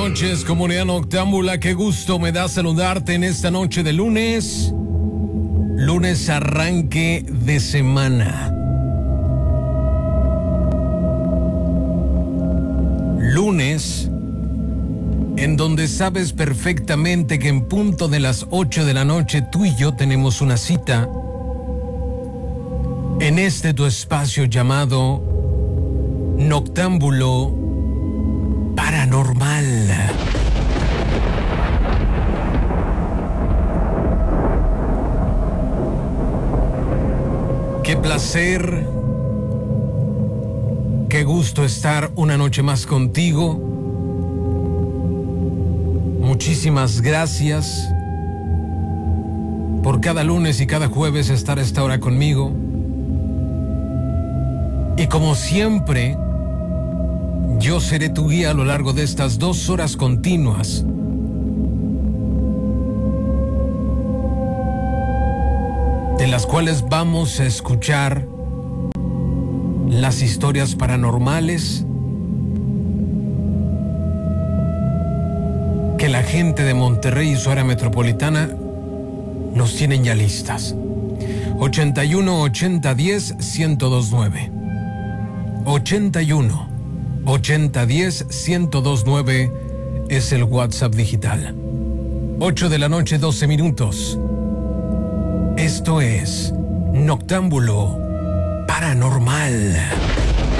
noches, comunidad noctámbula. Qué gusto me da saludarte en esta noche de lunes. Lunes, arranque de semana. Lunes, en donde sabes perfectamente que en punto de las 8 de la noche tú y yo tenemos una cita en este tu espacio llamado Noctámbulo Paranormal. Qué placer, qué gusto estar una noche más contigo. Muchísimas gracias por cada lunes y cada jueves estar a esta hora conmigo. Y como siempre, yo seré tu guía a lo largo de estas 2 horas continuas. De las cuales vamos a escuchar las historias paranormales que la gente de Monterrey y su área metropolitana nos tienen ya listas. 81 80 10 1029. 81 80 10 1029 es el WhatsApp digital. 8 de la noche, 12 minutos. Esto es Noctámbulo Paranormal.